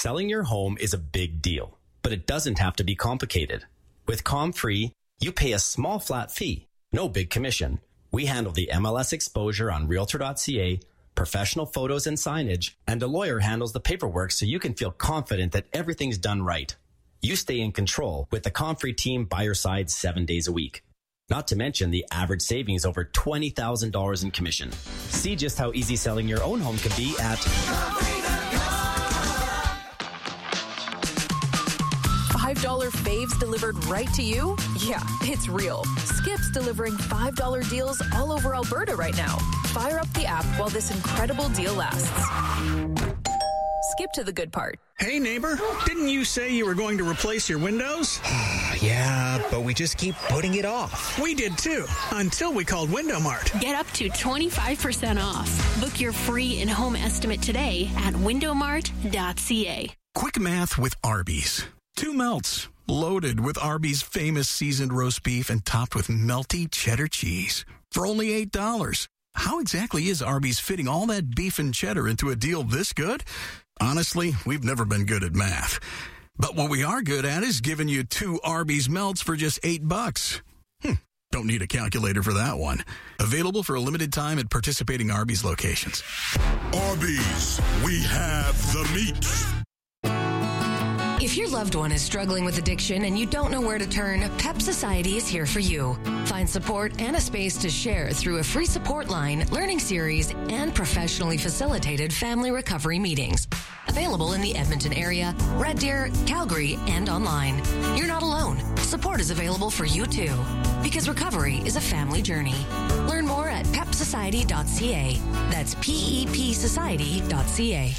Selling your home is a big deal, but it doesn't have to be complicated. With ComFree, you pay a small flat fee, no big commission. We handle the MLS exposure on Realtor.ca, professional photos and signage, and a lawyer handles the paperwork so you can feel confident that everything's done right. You stay in control with the ComFree team by your side 7 days a week. Not to mention the average savings over $20,000 in commission. See just how easy selling your own home can be at $5 faves delivered right to you? Yeah, it's real. Skip's delivering $5 deals all over Alberta right now. Fire up the app while this incredible deal lasts. Skip to the good part. Hey, neighbor, didn't you say you were going to replace your windows? Yeah, but we just keep putting it off. We did too, until we called Window Mart. Get up to 25% off. Book your free in-home estimate today at windowmart.ca. Quick math with Arby's. 2 melts, loaded with Arby's famous seasoned roast beef and topped with melty cheddar cheese. For only $8. How exactly is Arby's fitting all that beef and cheddar into a deal this good? Honestly, we've never been good at math. But what we are good at is giving you 2 Arby's melts for just $8. Don't need a calculator for that one. Available for a limited time at participating Arby's locations. Arby's, we have the meat. If your loved one is struggling with addiction and you don't know where to turn, PEP Society is here for you. Find support and a space to share through a free support line, learning series, and professionally facilitated family recovery meetings. Available in the Edmonton area, Red Deer, Calgary, and online. You're not alone. Support is available for you too. Because recovery is a family journey. Learn more at pepsociety.ca. That's PEPsociety.ca.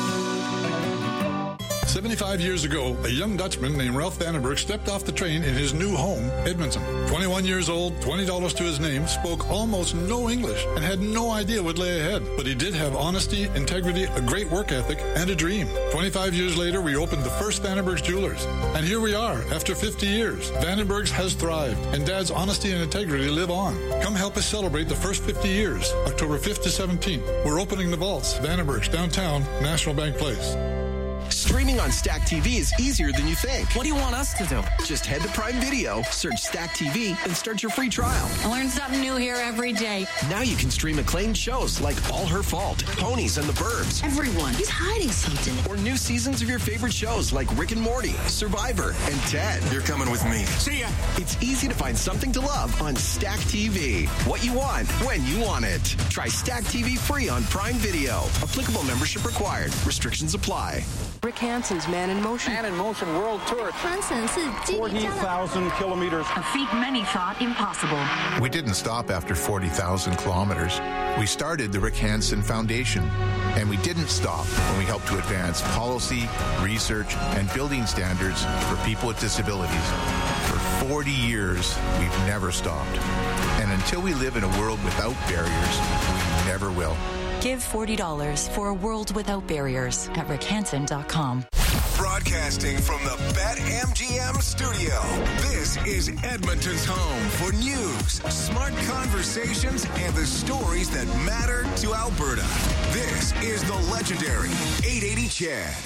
75 years ago, a young Dutchman named Ralph Vandenberg stepped off the train in his new home, Edmonton. 21 years old, $20 to his name, spoke almost no English, and had no idea what lay ahead. But he did have honesty, integrity, a great work ethic, and a dream. 25 years later, we opened the first Vandenberg's Jewelers. And here we are, after 50 years. Vandenberg's has thrived, and Dad's honesty and integrity live on. Come help us celebrate the first 50 years, October 5th to 17th. We're opening the vaults, Vandenberg's, downtown, National Bank Place. Streaming on Stack TV is easier than you think. What do you want us to do? Just head to Prime Video, search Stack TV, and start your free trial. I learn something new here every day. Now you can stream acclaimed shows like All Her Fault, Ponies, and the Burbs. Everyone is hiding something. Or new seasons of your favorite shows like Rick and Morty, Survivor, and Ted. You're coming with me. See ya. It's easy to find something to love on Stack TV. What you want, when you want it. Try Stack TV free on Prime Video. Applicable membership required. Restrictions apply. Rick Hansen's Man in Motion. Man in Motion World Tour. 40,000 kilometers. A feat many thought impossible. We didn't stop after 40,000 kilometers. We started the Rick Hansen Foundation. And we didn't stop when we helped to advance policy, research, and building standards for people with disabilities. For 40 years, we've never stopped. And until we live in a world without barriers, we never will. Give $40 for a world without barriers at rickhansen.com. Broadcasting from the BetMGM studio, this is Edmonton's home for news, smart conversations, and the stories that matter to Alberta. This is the legendary 880 Chad.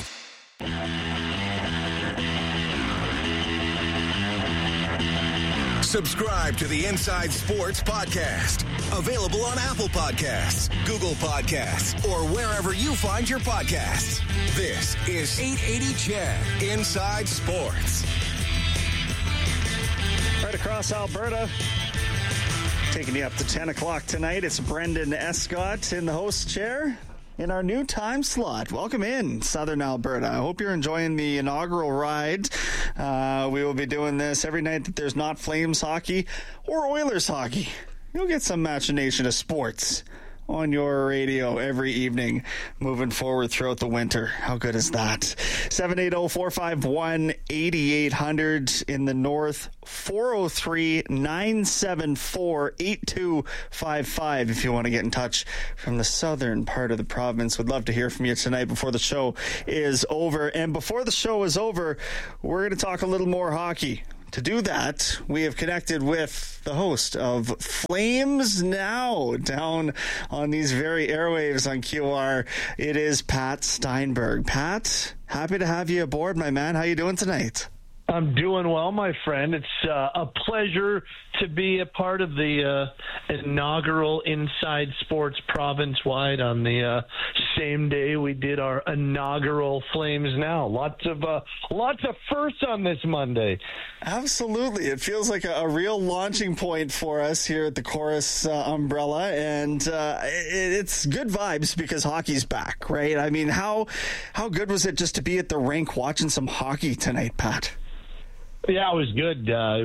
Subscribe to the Inside Sports Podcast. Available on Apple Podcasts, Google Podcasts, or wherever you find your podcasts. This is 880 Chad Inside Sports. Right across Alberta. Taking you up to 10 o'clock tonight. It's Brendan Escott in the host chair in our new time slot. Welcome in, Southern Alberta. I hope you're enjoying the inaugural ride. We will be doing this every night that there's not Flames hockey or Oilers hockey. You'll get some machination of sports on your radio every evening moving forward throughout the winter. How good is that? 780-451-8800 in the north, 403-974-8255 if you want to get in touch from the southern part of the province. Would love to hear from you tonight before the show is over. And before the show is over, we're going to talk a little more hockey. to do that, we have connected with the host of Flames Now down on these very airwaves on QR. It is Pat Steinberg. Pat, happy to have you aboard, my man. How you doing tonight? I'm doing well, my friend. It's a pleasure to be a part of the inaugural Inside Sports province-wide on the same day we did our inaugural Flames Now. Lots of firsts on this Monday. Absolutely. It feels like a real launching point for us here at the Chorus umbrella, and it's good vibes because hockey's back, right? I mean, how good was it just to be at the rink watching some hockey tonight, Pat? Yeah, it was good.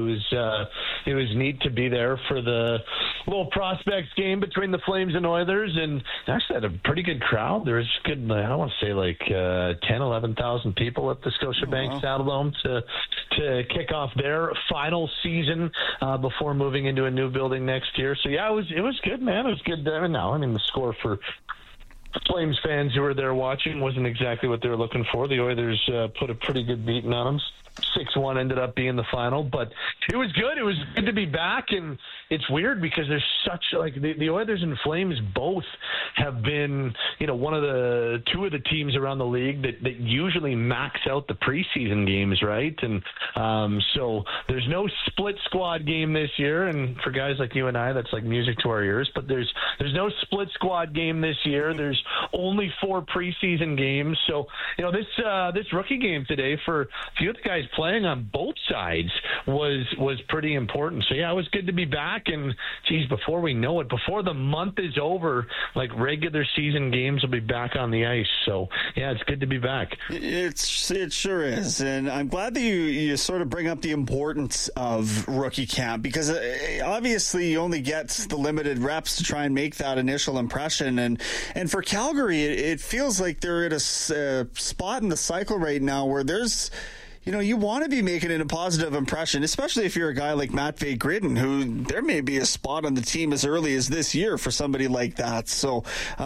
It was neat to be there for the little prospects game between the Flames and Oilers, and actually had a pretty good crowd. There was good, I want to say like 10,000, 11,000 people at the Scotiabank Saddledome to kick off their final season before moving into a new building next year. So yeah, it was good, man. It was good. The score for Flames fans who were there watching wasn't exactly what they were looking for. The Oilers put a pretty good beating on them. 6-1 ended up being the final, but it was good. It was good to be back, and it's weird because there's such the Oilers and Flames both have been two of the teams around the league that usually max out the preseason games, right? And so there's no split squad game this year, and for guys like you and I, that's like music to our ears. But there's no split squad game this year. There's only 4 preseason games. So this rookie game today for a few of the guys playing on both sides was pretty important. So yeah, it was good to be back, and geez, before we know it, before the month is over, like regular season games will be back on the ice. So yeah, it's good to be back. It sure is, and I'm glad that you sort of bring up the importance of rookie camp, because obviously you only get the limited reps to try and make that initial impression, and for Calgary it feels like they're at a spot in the cycle right now where there's you want to be making it a positive impression, especially if you're a guy like Matvei Gridin, who there may be a spot on the team as early as this year for somebody like that. So,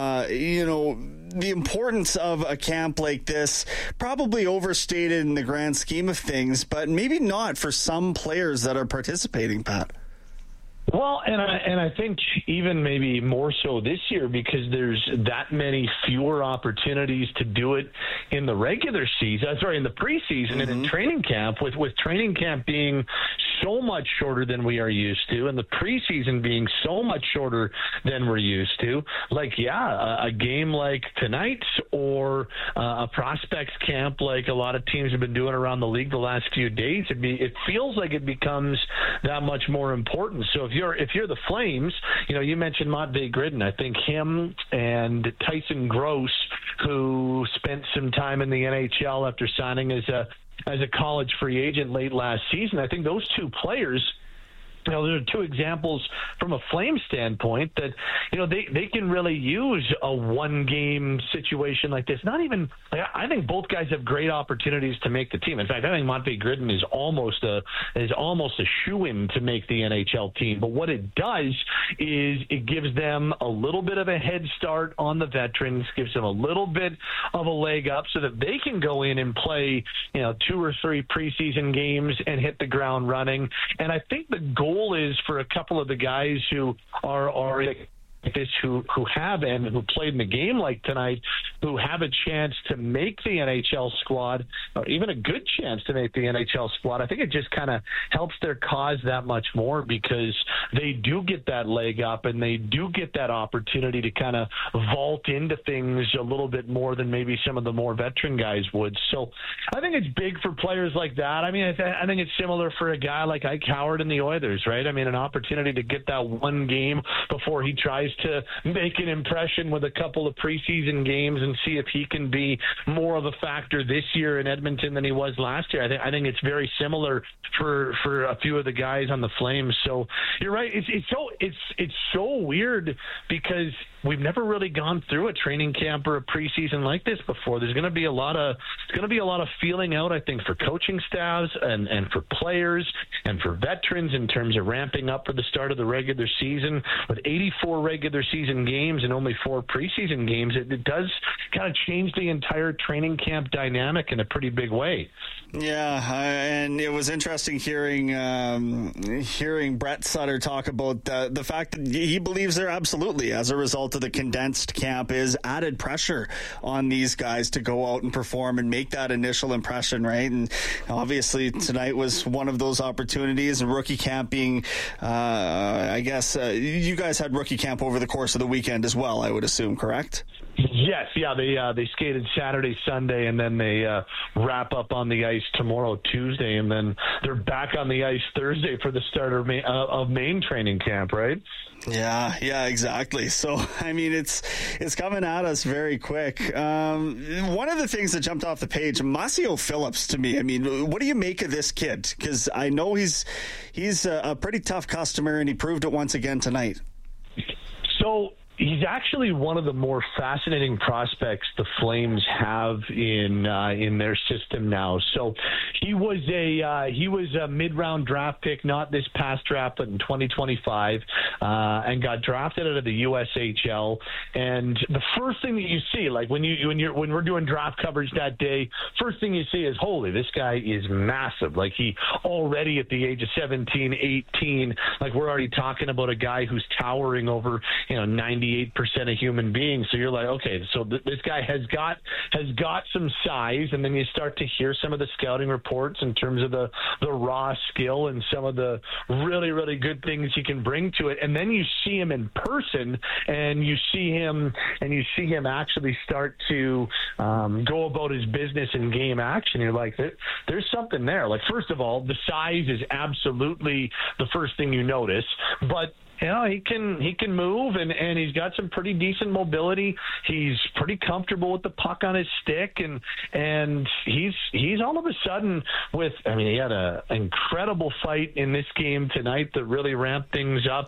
the importance of a camp like this probably overstated in the grand scheme of things, but maybe not for some players that are participating, Pat. Well, and I think even maybe more so this year because there's that many fewer opportunities to do it in the regular season. In the preseason and in training camp, with training camp being so much shorter than we are used to, and the preseason being so much shorter than we're used to. A game like tonight's or a prospects camp like a lot of teams have been doing around the league the last few days, it feels like it becomes that much more important. So if you're the Flames, you mentioned Matvei Gridin. I think him and Tyson Gross, who spent some time in the NHL after signing as a college free agent late last season, I think those two players, there are two examples from a Flame standpoint that, they can really use a one-game situation like this. I think both guys have great opportunities to make the team. In fact, I think Matvei Gridin is almost a shoo-in to make the NHL team. But what it does is it gives them a little bit of a head start on the veterans, gives them a little bit of a leg up so that they can go in and play, 2 or 3 preseason games and hit the ground running. And I think the goal is for a couple of the guys who are this who have and who played in the game like tonight, who have a chance to make the NHL squad, or even a good chance to make the NHL squad. I think it just kind of helps their cause that much more because they do get that leg up and they do get that opportunity to kind of vault into things a little bit more than maybe some of the more veteran guys would. So I think it's big for players like that. I mean, I think it's similar for a guy like Ike Howard and the Oilers, right? I mean, an opportunity to get that one game before he tries to make an impression with a couple of preseason games and see if he can be more of a factor this year in Edmonton than he was last year. I think it's very similar for a few of the guys on the Flames. So you're right. It's so weird because we've never really gone through a training camp or a preseason like this before. There's going to be a lot of feeling out, I think, for coaching staffs and for players and for veterans in terms of ramping up for the start of the regular season. With 84 regular season games and only 4 preseason games, it does kind of change the entire training camp dynamic in a pretty big way. Yeah, and it was interesting hearing Brett Sutter talk about the fact that he believes there absolutely, as a result of the condensed camp, is added pressure on these guys to go out and perform and make that initial impression, right? And obviously tonight was one of those opportunities, and rookie camp being, I guess, you guys had rookie camp over the course of the weekend as well, I would assume, correct? Yes, yeah, they skated Saturday, Sunday, and then they wrap up on the ice tomorrow, Tuesday, and then they're back on the ice Thursday for the start of Maine training camp, right? Yeah, exactly. So, I mean, it's coming at us very quick. One of the things that jumped off the page, Masio Phillips, to me, I mean, what do you make of this kid? Because I know he's a pretty tough customer, and he proved it once again tonight. So he's actually one of the more fascinating prospects the Flames have in their system now. So he was a mid-round draft pick, not this past draft, but in 2025, and got drafted out of the USHL. And the first thing that you see, like when we're doing draft coverage that day, first thing you see is, holy, this guy is massive. Like, he already at the age of 17, 18, like, we're already talking about a guy who's towering over 98% of human beings. So you're like, okay, so this guy has got some size, and then you start to hear some of the scouting reports in terms of the raw skill and some of the really, really good things he can bring to it. And then you see him in person, and you see him actually start to go about his business in game action. You're like, there's something there. Like, first of all, the size is absolutely the first thing you notice, but he can move, and he's got some pretty decent mobility. He's pretty comfortable with the puck on his stick, and he's all of a sudden with, I mean, he had an incredible fight in this game tonight that really ramped things up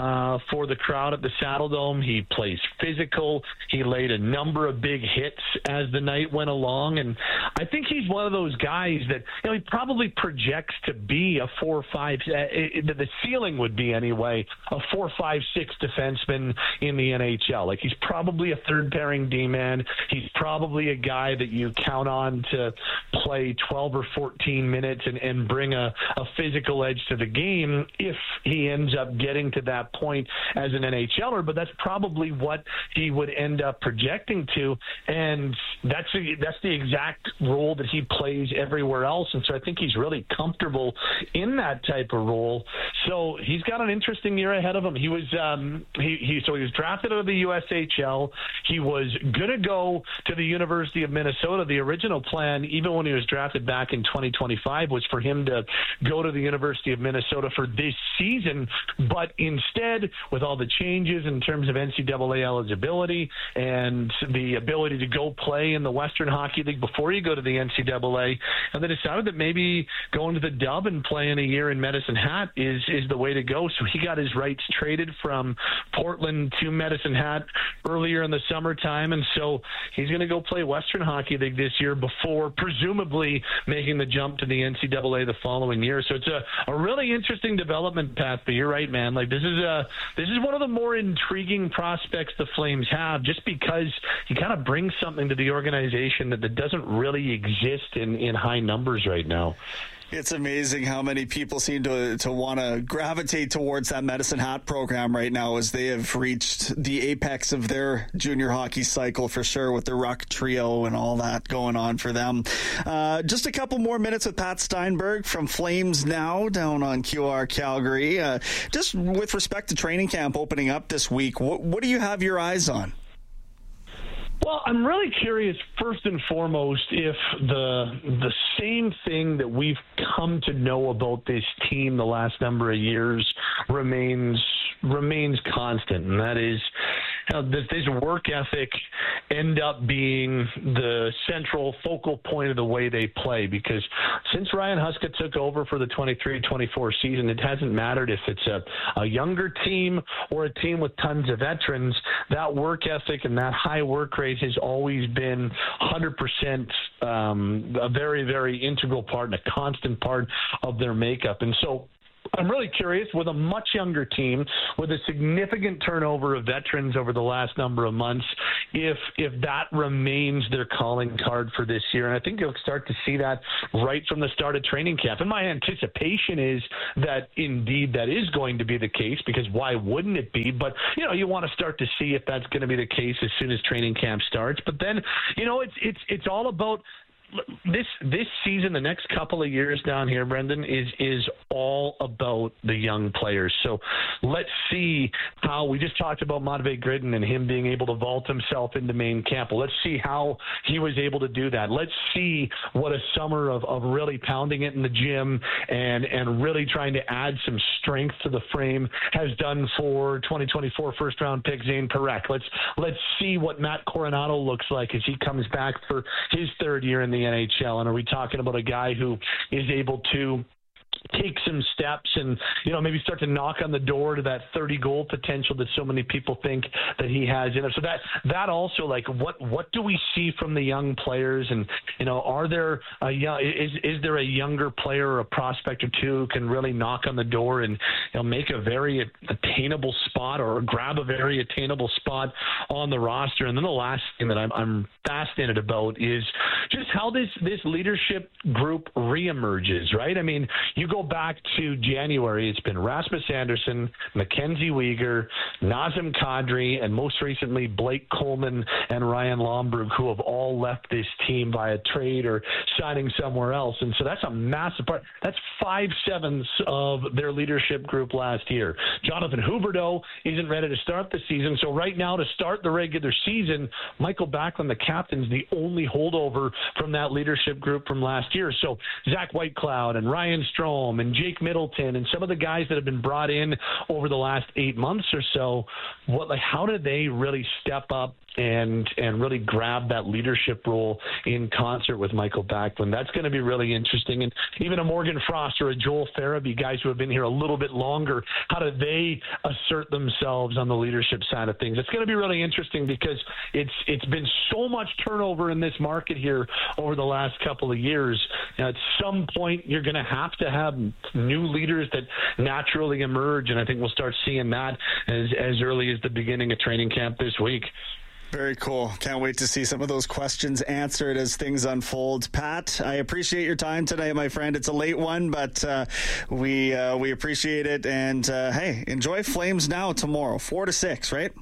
for the crowd at the Saddledome. He plays physical. He laid a number of big hits as the night went along, and I think he's one of those guys that, he probably projects to be a 4 or 5, the ceiling would be anyway, a 4, 5, 6 defenseman in the NHL. Like, he's probably a third pairing D-man. He's probably a guy that you count on to play 12 or 14 minutes and bring a physical edge to the game if he ends up getting to that point as an NHLer, but that's probably what he would end up projecting to, and that's the exact role that he plays everywhere else, and so I think he's really comfortable in that type of role. So he's got an interesting year ahead of him. He was he was drafted out of the USHL. He was gonna go to the University of Minnesota. The original plan, even when he was drafted back in 2025, was for him to go to the University of Minnesota for this season. But instead, with all the changes in terms of NCAA eligibility and the ability to go play in the Western Hockey League before you go to the NCAA, and they decided that maybe going to the Dub and playing a year in Medicine Hat is the way to go. So he got his rights traded from Portland to Medicine Hat earlier in the summertime, and so he's going to go play Western Hockey League this year before presumably making the jump to the NCAA the following year. So it's a really interesting development path. But you're right, man. Like, this is one of the more intriguing prospects the Flames have, just because he kind of brings something to the organization that doesn't really exist in high numbers right now. It's amazing how many people seem to want to gravitate towards that Medicine Hat program right now, as they have reached the apex of their junior hockey cycle for sure, with the Ruck trio and all that going on for them. Just a couple more minutes with Pat Steinberg from Flames Now down on QR Calgary. Just with respect to training camp opening up this week, what do you have your eyes on? Well, I'm really curious, first and foremost, if the same thing that we've come to know about this team the last number of years remains constant, and that is does this work ethic end up being the central focal point of the way they play? Because since Ryan Huska took over for the 23-24 season, it hasn't mattered if it's a younger team or a team with tons of veterans. That work ethic and that high work rate has always been 100% a very, very integral part and a constant part of their makeup. And so I'm really curious, with a much younger team, with a significant turnover of veterans over the last number of months, if that remains their calling card for this year. And I think you'll start to see that right from the start of training camp. And my anticipation is that indeed that is going to be the case, because why wouldn't it be? But, you want to start to see if that's going to be the case as soon as training camp starts. But then, it's all about this season, the next couple of years down here, Brendan, is all about the young players. So let's see how we just talked about Matvei Gridin and him being able to vault himself into main camp. Well, let's see how he was able to do that. Let's see what a summer of really pounding it in the gym and really trying to add some strength to the frame has done for 2024 first-round pick Zane Parekh. Let's see what Matt Coronado looks like as he comes back for his third year in the NHL. And are we talking about a guy who is able to take some steps and, maybe start to knock on the door to that 30-goal potential that so many people think that he has in him? So that also, what do we see from the young players? And, are there is there a younger player or a prospect or two who can really knock on the door and, make a very attainable spot or grab a very attainable spot on the roster? And then the last thing that I'm fascinated about is just how this leadership group reemerges, right? I mean, you go back to January, it's been Rasmus Anderson, Mackenzie Weegar, Nazem Kadri, and most recently Blake Coleman and Ryan Lomberg, who have all left this team via trade or signing somewhere else. And so that's a massive part. That's 5/7 of their leadership group last year. Jonathan Huberdeau isn't ready to start the season. So right now, to start the regular season, Michael Backlund, the captain, is the only holdover from that leadership group from last year. So Zach Whitecloud and Ryan Strome and Jake Middleton and some of the guys that have been brought in over the last 8 months or so, how do they really step up and really grab that leadership role in concert with Michael Backlund? That's going to be really interesting. And even a Morgan Frost or a Joel Farabee, guys who have been here a little bit longer, how do they assert themselves on the leadership side of things? It's going to be really interesting because it's been so much turnover in this market here over the last couple of years. At some point, you're going to have new leaders that naturally emerge, and I think we'll start seeing that as early as the beginning of training camp this week. Very cool. Can't wait to see some of those questions answered as things unfold. Pat, I appreciate your time tonight, my friend. It's a late one, but we appreciate it. And hey, enjoy Flames Now tomorrow, 4 to 6, right?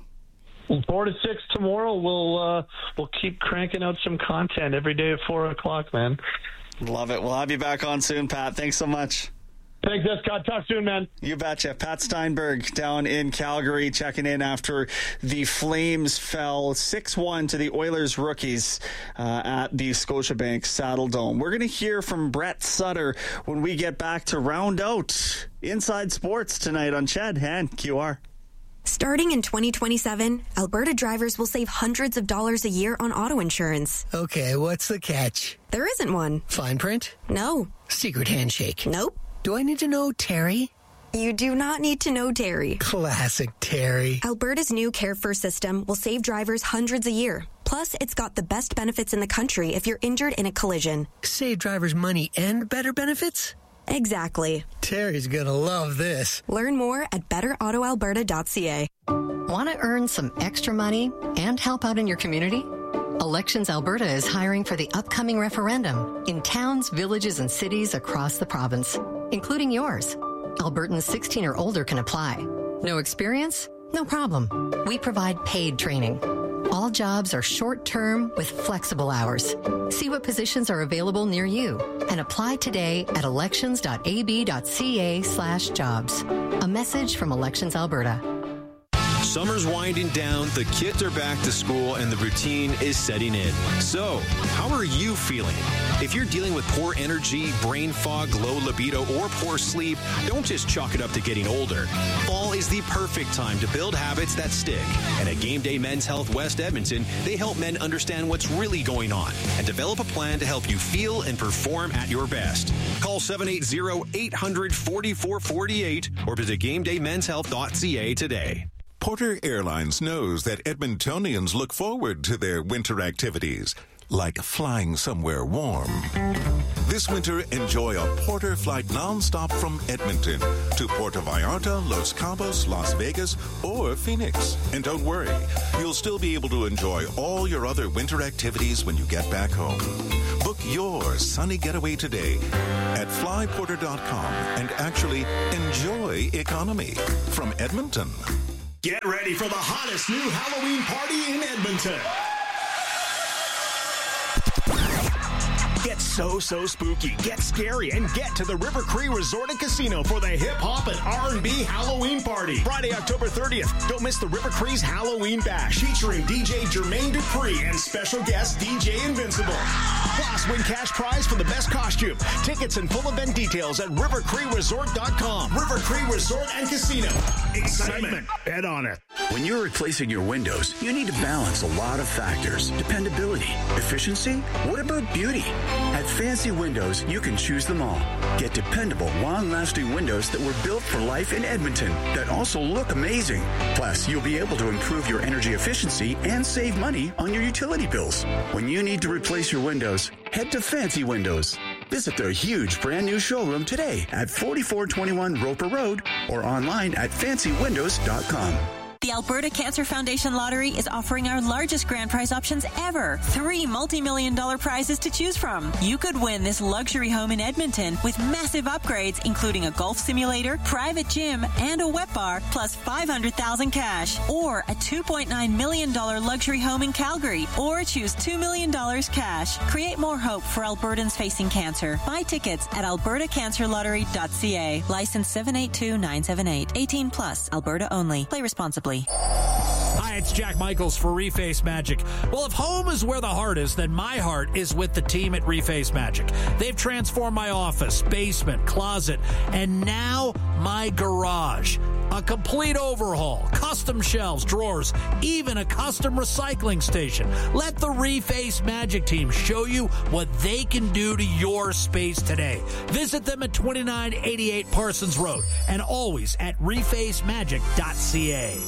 4 to 6 tomorrow. We'll keep cranking out some content every day at 4 o'clock, man. Love it. We'll have you back on soon, Pat. Thanks so much. Thanks, Scott. Talk soon, man. You betcha. Pat Steinberg down in Calgary checking in after the Flames fell 6-1 to the Oilers rookies at the Scotiabank Saddledome. We're going to hear from Brett Sutter when we get back to round out Inside Sports tonight on Ched and QR. Starting in 2027, Alberta drivers will save hundreds of dollars a year on auto insurance. Okay, what's the catch? There isn't one. Fine print? No. Secret handshake? Nope. Do I need to know Terry? You do not need to know Terry. Classic Terry. Alberta's new Care First system will save drivers hundreds a year. Plus, it's got the best benefits in the country if you're injured in a collision. Save drivers money and better benefits? Exactly. Terry's gonna love this. Learn more at betterautoalberta.ca. Want to earn some extra money and help out in your community? Elections Alberta is hiring for the upcoming referendum in towns, villages, and cities across the province, including yours. Albertans 16 or older can apply. No experience? No problem. We provide paid training. All jobs are short-term with flexible hours. See what positions are available near you and apply today at elections.ab.ca/jobs. A message from Elections Alberta. Summer's winding down, the kids are back to school, and the routine is setting in. So, how are you feeling? If you're dealing with poor energy, brain fog, low libido, or poor sleep, don't just chalk it up to getting older. Fall is the perfect time to build habits that stick. And at Game Day Men's Health West Edmonton, they help men understand what's really going on and develop a plan to help you feel and perform at your best. Call 780-800-4448 or visit GameDayMen'sHealth.ca today. Porter Airlines knows that Edmontonians look forward to their winter activities, like flying somewhere warm. This winter, enjoy a Porter flight nonstop from Edmonton to Puerto Vallarta, Los Cabos, Las Vegas, or Phoenix. And don't worry, you'll still be able to enjoy all your other winter activities when you get back home. Book your sunny getaway today at flyporter.com and actually enjoy economy from Edmonton. Get ready for the hottest new Halloween party in Edmonton. Get so spooky, get scary, and get to the River Cree Resort and Casino for the hip-hop and R&B Halloween party. Friday, October 30th. Don't miss the River Cree's Halloween Bash featuring DJ Jermaine Dupree and special guest DJ Invincible. Plus, win cash prize for the best costume. Tickets and full event details at rivercreeresort.com. River Cree Resort and Casino. Excitement. Bet on it. When you're replacing your windows, you need to balance a lot of factors. Dependability, efficiency, what about beauty? At Fancy Windows, you can choose them all. Get dependable, long-lasting windows that were built for life in Edmonton that also look amazing. Plus, you'll be able to improve your energy efficiency and save money on your utility bills. When you need to replace your windows, head to Fancy Windows. Visit their huge brand new showroom today at 4421 Roper Road or online at fancywindows.com. The Alberta Cancer Foundation Lottery is offering our largest grand prize options ever. 3 multi-million-dollar prizes to choose from. You could win this luxury home in Edmonton with massive upgrades, including a golf simulator, private gym, and a wet bar, plus $500,000 cash. Or a $2.9 million luxury home in Calgary. Or choose $2 million cash. Create more hope for Albertans facing cancer. Buy tickets at albertacancerlottery.ca. License 782978. 18 plus. Alberta only. Play responsibly. Hi, it's Jack Michaels for Reface Magic. Well, if home is where the heart is, then my heart is with the team at Reface Magic. They've transformed my office, basement, closet, and now my garage. A complete overhaul, custom shelves, drawers, even a custom recycling station. Let the Reface Magic team show you what they can do to your space today. Visit them at 2988 Parsons Road and always at refacemagic.ca.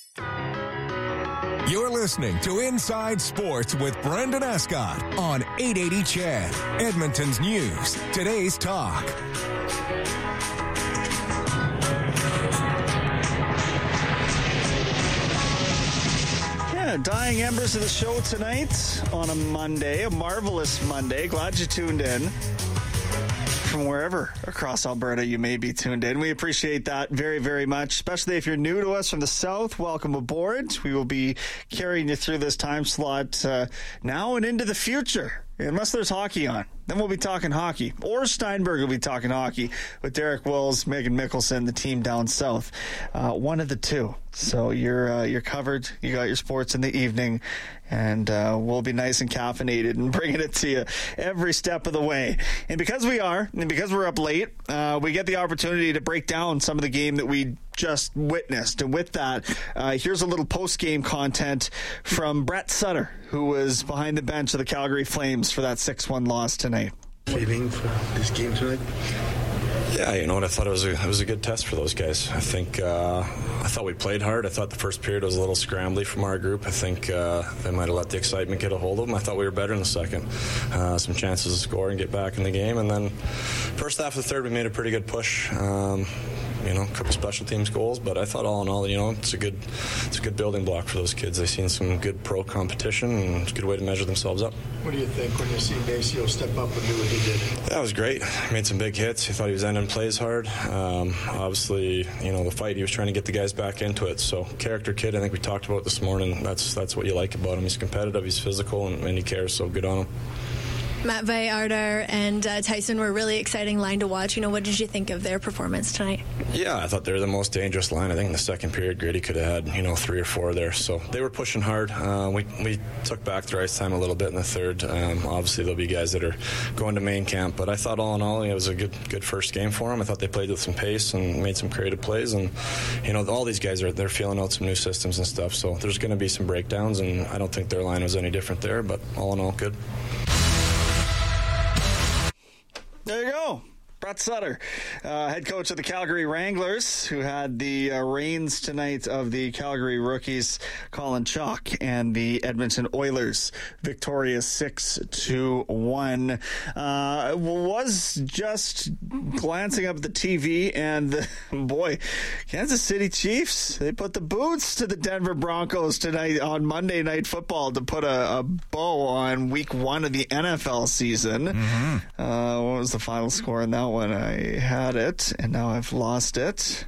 You're listening to Inside Sports with Brendan Escott on 880 CHED, Edmonton's News, today's talk. Dying embers of the show tonight on a Monday, a marvelous Monday. Glad you tuned in from wherever across Alberta you may be tuned in. We appreciate that very, very much, especially if you're new to us from the south. Welcome aboard. We will be carrying you through this time slot now and into the future, unless there's hockey on. Then we'll be talking hockey. Or Steinberg will be talking hockey with Derek Wills, Megan Mickelson, the team down south. One of the two. So you're covered. You got your sports in the evening, and we'll be nice and caffeinated and bringing it to you every step of the way. And because we are, and because we're up late, we get the opportunity to break down some of the game that we just witnessed. And with that, here's a little post-game content from Brett Sutter, who was behind the bench of the Calgary Flames for that 6-1 loss tonight. Feeling for this game tonight? Yeah, you know what? I thought it was a good test for those guys. I think I thought we played hard. I thought the first period was a little scrambly from our group. I think they might have let the excitement get a hold of them. I thought we were better in the second. Some chances to score and get back in the game. And then first half of the third, we made a pretty good push. A couple special teams goals, but I thought all in all, it's a good building block for those kids. They've seen some good pro competition, and it's a good way to measure themselves up. What do you think when you see Maceo step up and do what he did? That was great. He made some big hits. He thought he was ending plays hard. Obviously, the fight, he was trying to get the guys back into it. So character kid, I think we talked about this morning. That's what you like about him. He's competitive, he's physical, and he cares, so good on him. Matt Ardar and Tyson were a really exciting line to watch. What did you think of their performance tonight? Yeah, I thought they were the most dangerous line. I think in the second period, Grady could have had, 3 or 4 there. So they were pushing hard. We took back their ice time a little bit in the third. Obviously, there'll be guys that are going to main camp. But I thought all in all, it was a good first game for them. I thought they played with some pace and made some creative plays. And, all these guys they're feeling out some new systems and stuff. So there's going to be some breakdowns, and I don't think their line was any different there. But all in all, good. There you go. Brett Sutter, head coach of the Calgary Wranglers, who had the reins tonight of the Calgary rookies, Colin Chalk, and the Edmonton Oilers, victorious 6-1. Was just glancing up at the TV, and boy, Kansas City Chiefs, they put the boots to the Denver Broncos tonight on Monday Night Football to put a bow on week 1 of the NFL season. Mm-hmm. What was the final score in that one? I had it, and now I've lost it.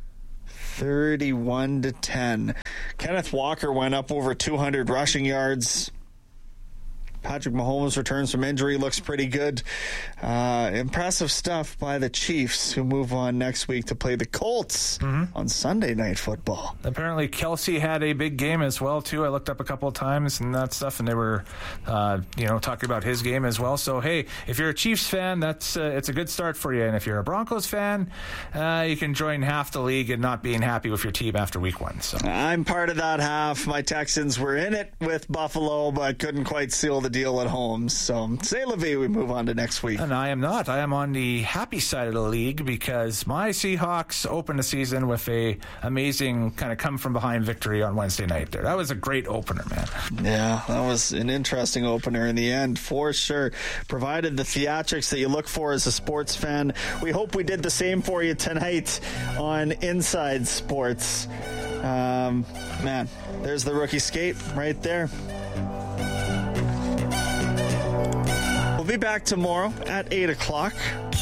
31-10. Kenneth Walker went up over 200 rushing yards. Patrick Mahomes returns from injury, looks pretty good. Impressive stuff by the Chiefs, who move on next week to play the Colts on Sunday Night Football. Apparently Kelsey had a big game as well, too. I looked up a couple of times and that stuff, and they were, talking about his game as well. So, hey, if you're a Chiefs fan, it's a good start for you. And if you're a Broncos fan, you can join half the league in not being happy with your team after week 1. So I'm part of that half. My Texans were in it with Buffalo, but couldn't quite seal the deal at home. So, say la vie, we move on to next week. And I am not. I am on the happy side of the league because my Seahawks opened the season with a amazing kind of come-from-behind victory on Wednesday night there. That was a great opener, man. Yeah, that was an interesting opener in the end, for sure. Provided the theatrics that you look for as a sports fan. We hope we did the same for you tonight on Inside Sports. Man, there's the rookie skate right there. We'll be back tomorrow at 8 o'clock.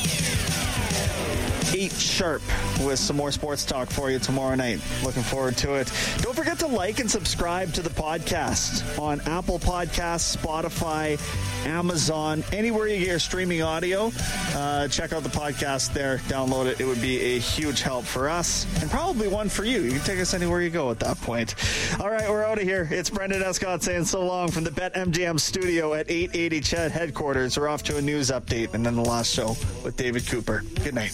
8 sharp with some more sports talk for you tomorrow night. Looking forward to it. Don't forget to like and subscribe to the podcast on Apple Podcasts, Spotify, Amazon, anywhere you get your streaming audio. Check out the podcast there. Download it. It would be a huge help for us and probably one for you. You can take us anywhere you go at that point. All right, we're out of here. It's Brendan Escott saying so long from the BetMGM studio at 880 Ched headquarters. We're off to a news update and then the last show with David Cooper. Good night.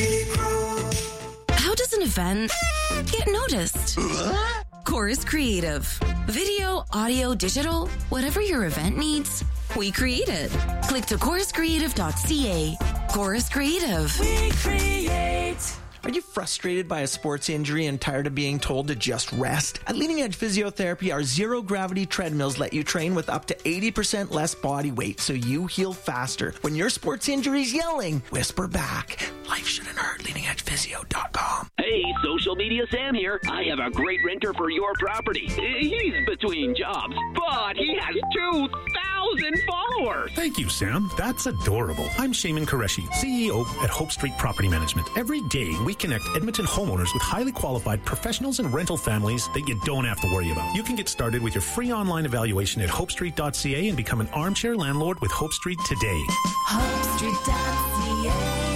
How does an event get noticed? Chorus Creative. Video, audio, digital, whatever your event needs, we create it. Click to choruscreative.ca. Chorus Creative. We create. Are you frustrated by a sports injury and tired of being told to just rest? At Leading Edge Physiotherapy, our zero-gravity treadmills let you train with up to 80% less body weight so you heal faster. When your sports injury's yelling, whisper back. Life shouldn't hurt. LeadingEdgePhysio.com. Hey, social media Sam here. I have a great renter for your property. He's between jobs, but he has 2,000 followers. Thank you, Sam. That's adorable. I'm Shaman Qureshi, CEO at Hope Street Property Management. Every day, we connect Edmonton homeowners with highly qualified professionals and rental families that you don't have to worry about. You can get started with your free online evaluation at hopestreet.ca and become an armchair landlord with Hope Street today. HopeStreet.ca.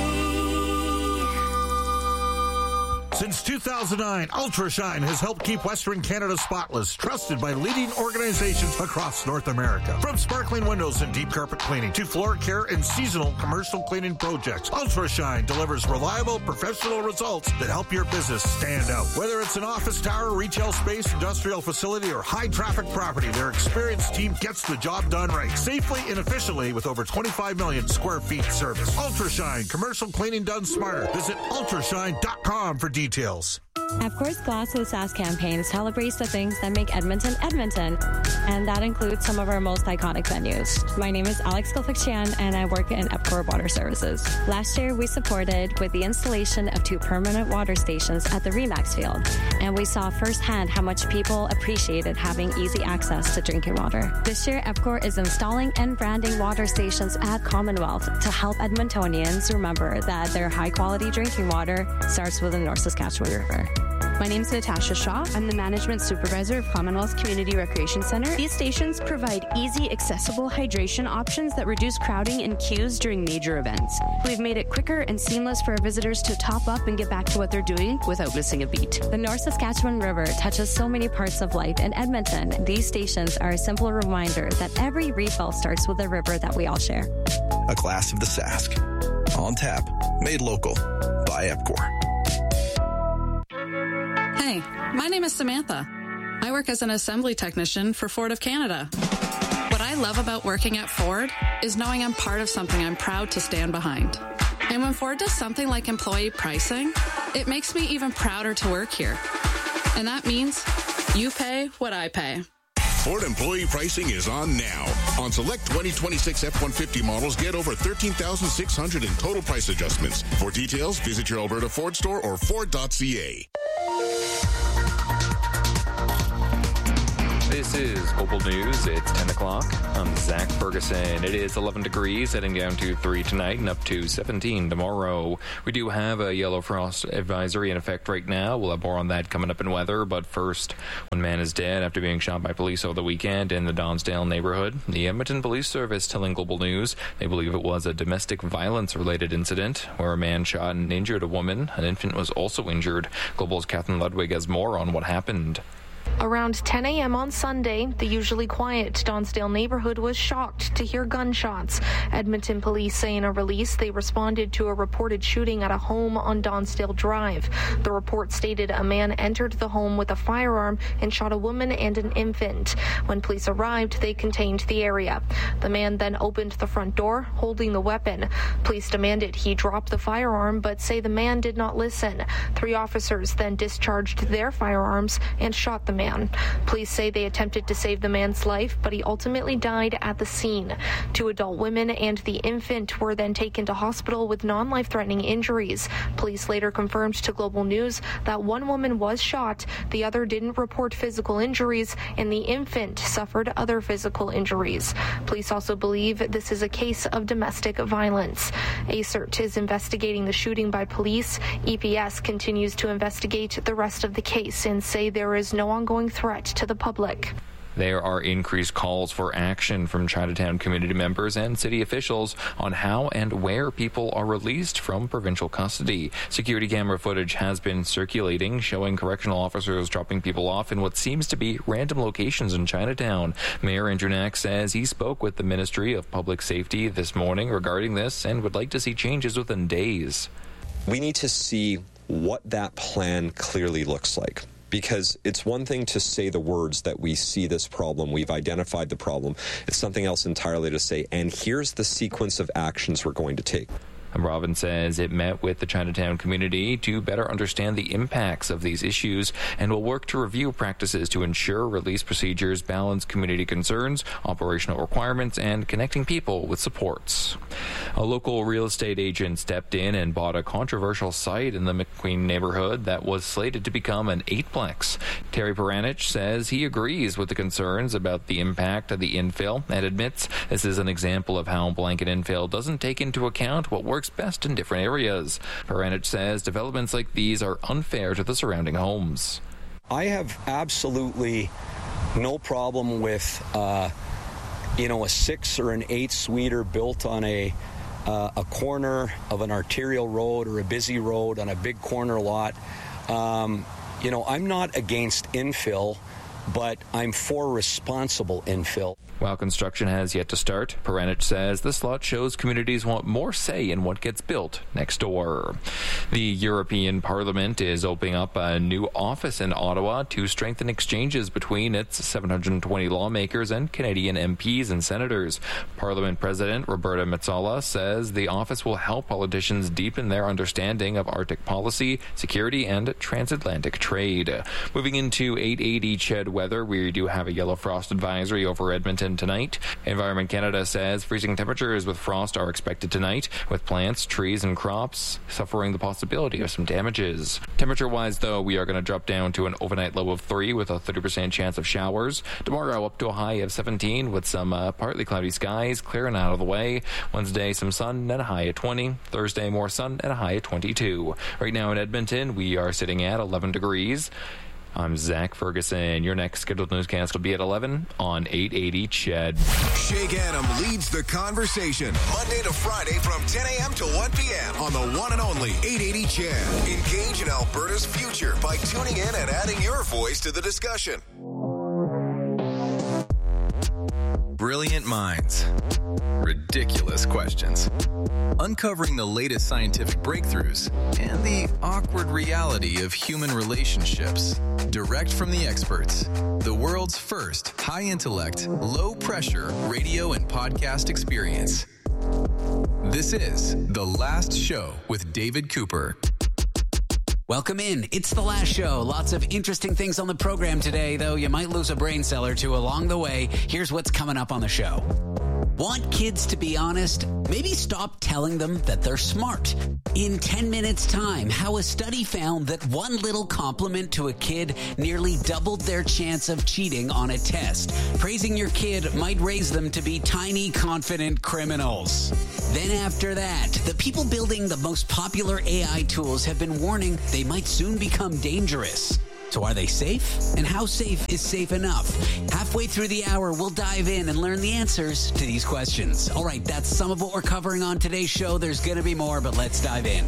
Since 2009, Ultrashine has helped keep Western Canada spotless, trusted by leading organizations across North America. From sparkling windows and deep carpet cleaning to floor care and seasonal commercial cleaning projects, Ultrashine delivers reliable, professional results that help your business stand out. Whether it's an office tower, retail space, industrial facility, or high-traffic property, their experienced team gets the job done right, safely and efficiently with over 25 million square feet service. Ultrashine, commercial cleaning done smarter. Visit ultrashine.com for details. EPCOR's Glass with Sass campaign celebrates the things that make Edmonton, Edmonton, and that includes some of our most iconic venues. My name is Alex Gilfick-Chan, and I work in EPCOR Water Services. Last year, we supported with the installation of 2 permanent water stations at the Remax Field, and we saw firsthand how much people appreciated having easy access to drinking water. This year, EPCOR is installing and branding water stations at Commonwealth to help Edmontonians remember that their high-quality drinking water starts with the North Saskatchewan River. My name's Natasha Shaw. I'm the Management Supervisor of Commonwealth Community Recreation Center. These stations provide easy, accessible hydration options that reduce crowding and queues during major events. We've made it quicker and seamless for our visitors to top up and get back to what they're doing without missing a beat. The North Saskatchewan River touches so many parts of life in Edmonton. These stations are a simple reminder that every refill starts with a river that we all share. A glass of the Sask. On tap. Made local. By EPCOR. Hey, my name is Samantha. I work as an assembly technician for Ford of Canada. What I love about working at Ford is knowing I'm part of something I'm proud to stand behind. And when Ford does something like employee pricing, it makes me even prouder to work here. And that means you pay what I pay. Ford employee pricing is on now. On select 2026 F-150 models, get over $13,600 in total price adjustments. For details, visit your Alberta Ford store or Ford.ca. This is Global News. It's 10 o'clock. I'm Zach Ferguson. It is 11 degrees, heading down to 3 tonight and up to 17 tomorrow. We do have a yellow frost advisory in effect right now. We'll have more on that coming up in weather. But first, one man is dead after being shot by police over the weekend in the Donsdale neighborhood. The Edmonton Police Service telling Global News they believe it was a domestic violence-related incident where a man shot and injured a woman. An infant was also injured. Global's Catherine Ludwig has more on what happened. Around 10 a.m. on Sunday, the usually quiet Donsdale neighborhood was shocked to hear gunshots. Edmonton police say in a release they responded to a reported shooting at a home on Donsdale Drive. The report stated a man entered the home with a firearm and shot a woman and an infant. When police arrived, they contained the area. The man then opened the front door, holding the weapon. Police demanded he drop the firearm, but say the man did not listen. 3 officers then discharged their firearms and shot the man. Police say they attempted to save the man's life, but he ultimately died at the scene. 2 adult women and the infant were then taken to hospital with non-life-threatening injuries. Police later confirmed to Global News that 1 woman was shot, the other didn't report physical injuries, and the infant suffered other physical injuries. Police also believe this is a case of domestic violence. ACERT is investigating the shooting by police. EPS continues to investigate the rest of the case and say there is no ongoing threat to the public. There are increased calls for action from Chinatown community members and city officials on how and where people are released from provincial custody. Security camera footage has been circulating, showing correctional officers dropping people off in what seems to be random locations in Chinatown. Mayor Andrew Knack says he spoke with the Ministry of Public Safety this morning regarding this and would like to see changes within days. We need to see what that plan clearly looks like. Because it's one thing to say the words that we see this problem, we've identified the problem. It's something else entirely to say, and here's the sequence of actions we're going to take. Robin says it met with the Chinatown community to better understand the impacts of these issues and will work to review practices to ensure release procedures balance community concerns, operational requirements, and connecting people with supports. A local real estate agent stepped in and bought a controversial site in the McQueen neighborhood that was slated to become an 8-plex. Terry Peranich says he agrees with the concerns about the impact of the infill and admits this is an example of how blanket infill doesn't take into account what works best in different areas. Peranich says developments like these are unfair to the surrounding homes. I have absolutely no problem with a 6 or an 8 suiter built on a corner of an arterial road or a busy road on a big corner lot. I'm not against infill, but I'm for responsible infill. While construction has yet to start, Peranich says this lot shows communities want more say in what gets built next door. The European Parliament is opening up a new office in Ottawa to strengthen exchanges between its 720 lawmakers and Canadian MPs and senators. Parliament President Roberta Metsola says the office will help politicians deepen their understanding of Arctic policy, security, and transatlantic trade. Moving into 880 CHED weather, we do have a yellow frost advisory over Edmonton Edmonton tonight. Environment Canada says freezing temperatures with frost are expected tonight, with plants, trees, and crops suffering the possibility of some damages. Temperature-wise, though, we are going to drop down to an overnight low of 3 with a 30% chance of showers. Tomorrow up to a high of 17 with some partly cloudy skies clearing out of the way. Wednesday, some sun and a high of 20. Thursday, more sun and a high of 22. Right now in Edmonton, we are sitting at 11 degrees. I'm Zach Ferguson. Your next scheduled newscast will be at 11 on 880 CHED. Shake Adam leads the conversation Monday to Friday from 10 a.m. to 1 p.m. on the one and only 880 CHED. Engage in Alberta's future by tuning in and adding your voice to the discussion. Brilliant minds. Ridiculous questions. Uncovering the latest scientific breakthroughs and the awkward reality of human relationships. Direct from the experts. The world's first high-intellect, low-pressure radio and podcast experience. This is The Last Show with David Cooper. Welcome in. It's The Last Show. Lots of interesting things on the program today, though you might lose a brain cell or two along the way. Here's what's coming up on the show. Want kids to be honest? Maybe stop telling them that they're smart. In 10 minutes' time, how a study found that one little compliment to a kid nearly doubled their chance of cheating on a test. Praising your kid might raise them to be tiny, confident criminals. Then after that, the people building the most popular AI tools have been warning they might soon become dangerous. So are they safe? And how safe is safe enough? Halfway through the hour, we'll dive in and learn the answers to these questions. All right, that's some of what we're covering on today's show. There's going to be more, but let's dive in.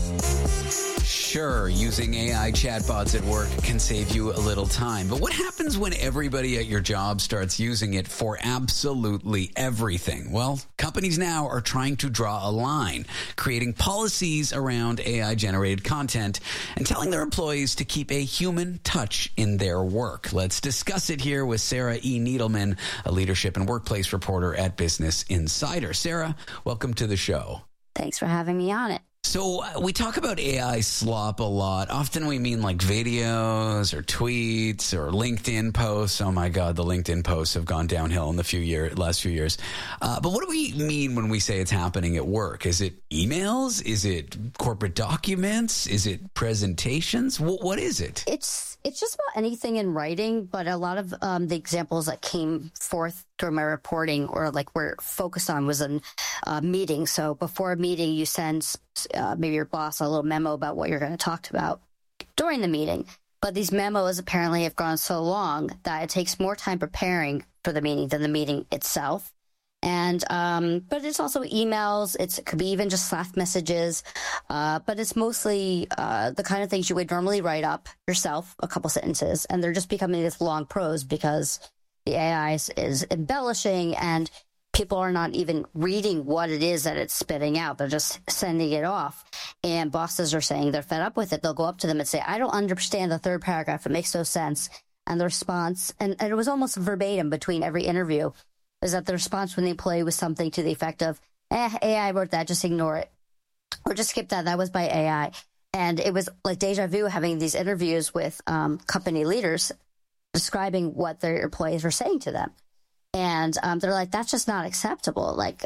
Sure, using AI chatbots at work can save you a little time. But what happens when everybody at your job starts using it for absolutely everything? Well, companies now are trying to draw a line, creating policies around AI-generated content and telling their employees to keep a human touch in their work. Let's discuss it here with Sarah E. Needleman, a leadership and workplace reporter at Business Insider. Sarah, welcome to the show. Thanks for having me on it. So we talk about AI slop a lot. Often we mean like videos or tweets or LinkedIn posts. Oh my God, the LinkedIn posts have gone downhill in the last few years. But what do we mean when we say it's happening at work? Is it emails? Is it corporate documents? Is it presentations? What is it? It's just about anything in writing, but a lot of the examples that came forth through my reporting or like we're focused on was in meetings. So before a meeting, you send maybe your boss a little memo about what you're going to talk about during the meeting. But these memos apparently have gone so long that it takes more time preparing for the meeting than the meeting itself. And but it's also emails. It could be even just Slack messages. But it's mostly the kind of things you would normally write up yourself, a couple sentences, and they're just becoming this long prose because the AI is embellishing and people are not even reading what it is that it's spitting out. They're just sending it off. And bosses are saying they're fed up with it. They'll go up to them and say, I don't understand the third paragraph. It makes no sense. And the response, and it was almost verbatim between every interview, is that the response when the employee was something to the effect of, AI wrote that, just ignore it. Or just skip that. That was by AI. And it was like deja vu having these interviews with company leaders describing what their employees were saying to them. And they're like, that's just not acceptable. Like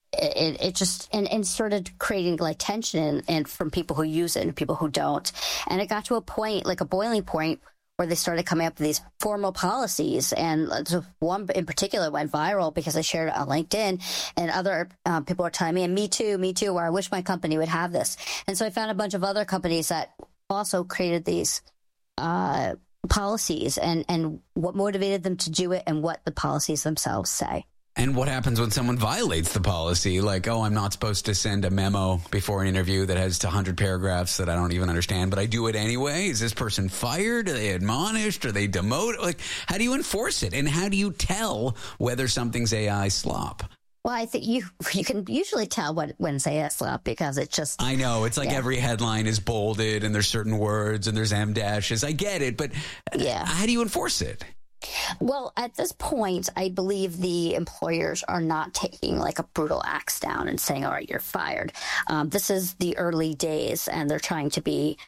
it just, and started creating like tension and from people who use it and people who don't. And it got to a point, like a boiling point, where they started coming up with these formal policies. And one in particular went viral because I shared it on LinkedIn, and other people are telling me, and me too, where I wish my company would have this. And so I found a bunch of other companies that also created these policies and what motivated them to do it and what the policies themselves say. And what happens when someone violates the policy? Like, oh, I'm not supposed to send a memo before an interview that has 100 paragraphs that I don't even understand, but I do it anyway. Is this person fired? Are they admonished? Are they demoted? Like, how do you enforce it? And how do you tell whether something's AI slop? Well, I think you can usually tell when it's AI slop because it just... I know. It's like every headline is bolded and there's certain words and there's M dashes. I get it, but how do you enforce it? Well, at this point, I believe the employers are not taking like a brutal axe down and saying, all right, you're fired. This is the early days, and they're trying to be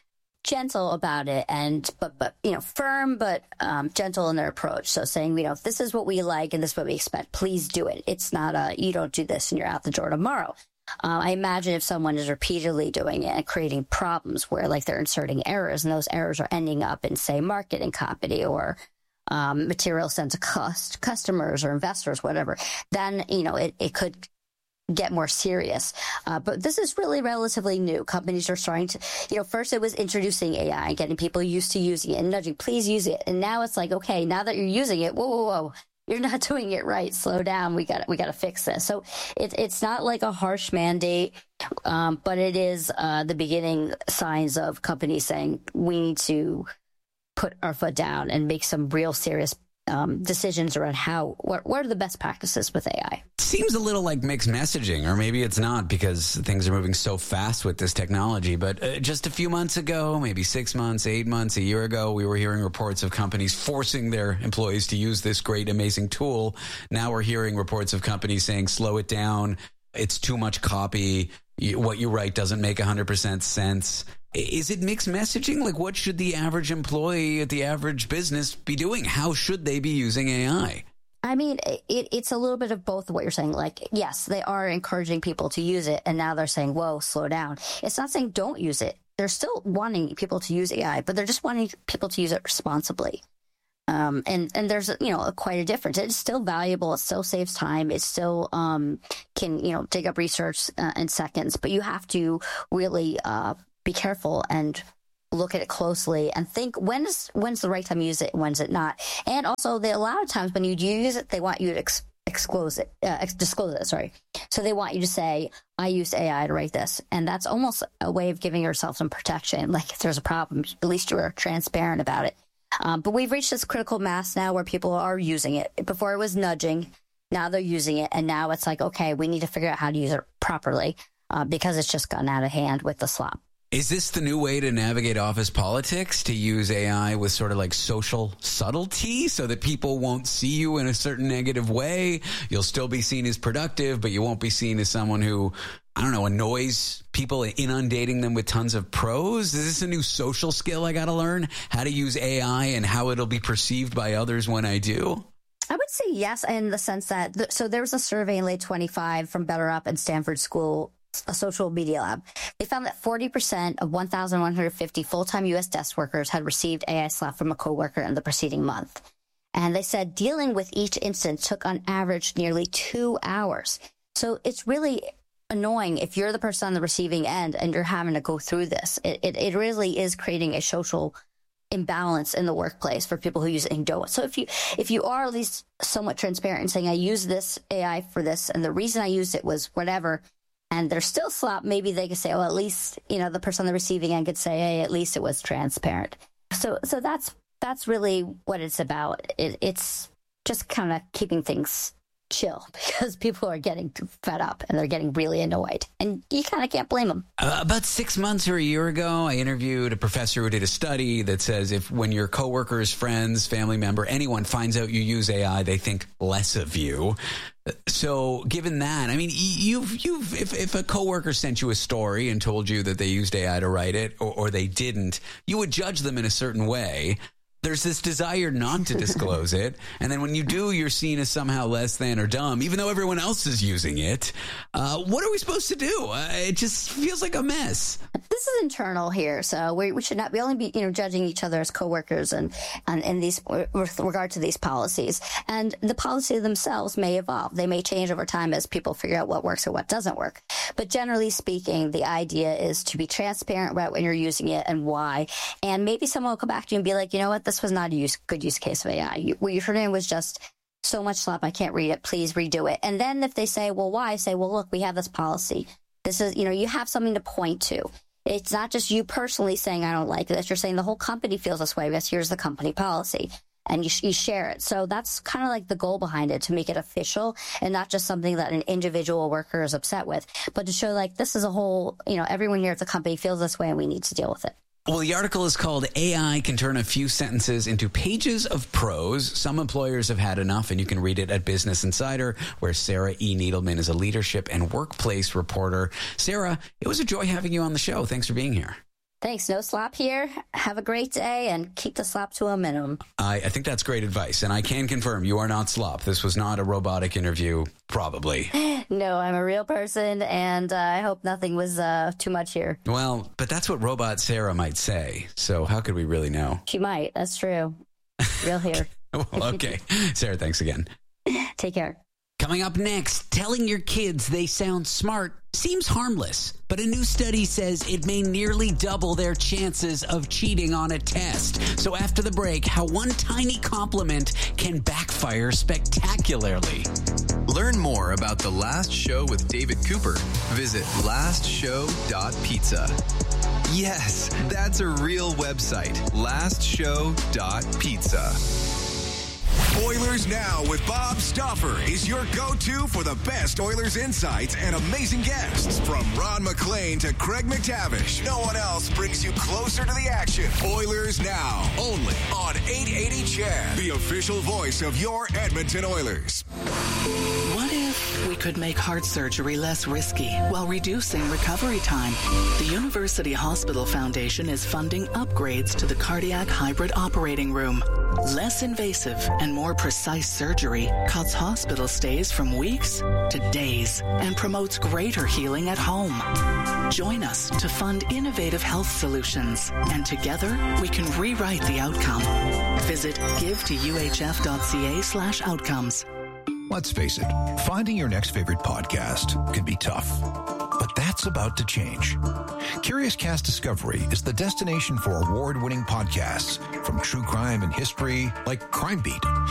gentle about it, and but firm but gentle in their approach. So saying, this is what we like and this is what we expect. Please do it. It's not you don't do this and you're out the door tomorrow. I imagine if someone is repeatedly doing it and creating problems where they're inserting errors and those errors are ending up in, say, marketing copy or material sent to customers or investors, whatever, then, it could get more serious. But this is really relatively new. Companies are starting to, first it was introducing AI and getting people used to using it and nudging, please use it. And now it's okay, now that you're using it, whoa. You're not doing it right. Slow down. We got to fix this. So it's not like a harsh mandate, but it is the beginning signs of companies saying we need to put our foot down and make some real serious decisions around what are the best practices with AI. Seems a little like mixed messaging, or maybe it's not because things are moving so fast with this technology. But just a few months ago, maybe 6 months, 8 months, a year ago, we were hearing reports of companies forcing their employees to use this great, amazing tool. Now we're hearing reports of companies saying, slow it down. It's too much copy. What you write doesn't make 100% sense. Is it mixed messaging? What should the average employee at the average business be doing? How should they be using AI? I mean, it's a little bit of both of what you're saying. Yes, they are encouraging people to use it, and now they're saying, whoa, slow down. It's not saying don't use it. They're still wanting people to use AI, but they're just wanting people to use it responsibly. And there's, quite a difference. It's still valuable. It still saves time. It still can, dig up research in seconds. But you have to really be careful and look at it closely and think when's the right time to use it and when's it not. And also, a lot of times when you do use it, they want you to disclose it. So they want you to say, I used AI to write this. And that's almost a way of giving yourself some protection. If there's a problem, at least you're transparent about it. But we've reached this critical mass now where people are using it. Before it was nudging. Now they're using it. And now it's okay, we need to figure out how to use it properly because it's just gotten out of hand with the slop. Is this the new way to navigate office politics, to use AI with sort of social subtlety so that people won't see you in a certain negative way? You'll still be seen as productive, but you won't be seen as someone who, annoys people, inundating them with tons of pros? Is this a new social skill I got to learn? How to use AI and how it'll be perceived by others when I do? I would say yes, in the sense that, so there was a survey in late 25 from BetterUp and Stanford School, a social media lab. They found that 40% of 1,150 full-time U.S. desk workers had received AI slap from a coworker in the preceding month. And they said dealing with each instance took on average nearly 2 hours. So it's really annoying if you're the person on the receiving end and you're having to go through this. It really is creating a social imbalance in the workplace for people who use it and don't. So if you are at least somewhat transparent and saying, I use this AI for this, and the reason I used it was whatever, and they're still slop, maybe they could say, at least, the person on the receiving end could say, hey, at least it was transparent. So that's really what it's about. It's just kind of keeping things chill because people are getting fed up and they're getting really annoyed, and you kind of can't blame them. About 6 months or a year ago, I interviewed a professor who did a study that says when your coworkers, friends, family member, anyone finds out you use AI, they think less of you. So given that, if a coworker sent you a story and told you that they used AI to write it or they didn't, you would judge them in a certain way. There's this desire not to disclose it. And then when you do, you're seen as somehow less than or dumb, even though everyone else is using it. What are we supposed to do? It just feels like a mess. This is internal here, so we should not. We only be judging each other as coworkers and these with regard to these policies. And the policies themselves may evolve. They may change over time as people figure out what works or what doesn't work. But generally speaking, the idea is to be transparent about when you're using it and why. And maybe someone will come back to you and be like, you know what, this was not a good use case of AI. What you heard in was just so much slop, I can't read it. Please redo it. And then if they say, well, why? Say, well, look, we have this policy. This is, you have something to point to. It's not just you personally saying, I don't like this. You're saying the whole company feels this way because here's the company policy. And you share it. So that's kind of like the goal behind it, to make it official and not just something that an individual worker is upset with, but to show this is a whole, everyone here at the company feels this way and we need to deal with it. Well, the article is called AI Can Turn a Few Sentences into Pages of Prose. Some employers have had enough, and you can read it at Business Insider, where Sarah E. Needleman is a leadership and workplace reporter. Sarah, it was a joy having you on the show. Thanks for being here. Thanks. No slop here. Have a great day and keep the slop to a minimum. I think that's great advice, and I can confirm you are not slop. This was not a robotic interview, probably. No, I'm a real person, and I hope nothing was too much here. Well, but that's what Robot Sarah might say, so how could we really know? She might. That's true. Real here. Well, okay. Sarah, thanks again. Take care. Coming up next, telling your kids they sound smart seems harmless, but a new study says it may nearly double their chances of cheating on a test. So after the break, how one tiny compliment can backfire spectacularly. Learn more about The Last Show with David Cooper. Visit lastshow.pizza. Yes, that's a real website, lastshow.pizza. Oilers Now with Bob Stauffer is your go-to for the best Oilers insights and amazing guests. From Ron McLean to Craig McTavish, no one else brings you closer to the action. Oilers Now, only on 880 CHED, the official voice of your Edmonton Oilers. What if we could make heart surgery less risky while reducing recovery time? The University Hospital Foundation is funding upgrades to the cardiac hybrid operating room. Less invasive and more precise surgery cuts hospital stays from weeks to days and promotes greater healing at home. Join us to fund innovative health solutions, and together we can rewrite the outcome. Visit givetouhf.ca/outcomes. Let's face it, finding your next favorite podcast can be tough. But that's about to change. Curious Cast Discovery is the destination for award-winning podcasts, from true crime and history like Crime Beat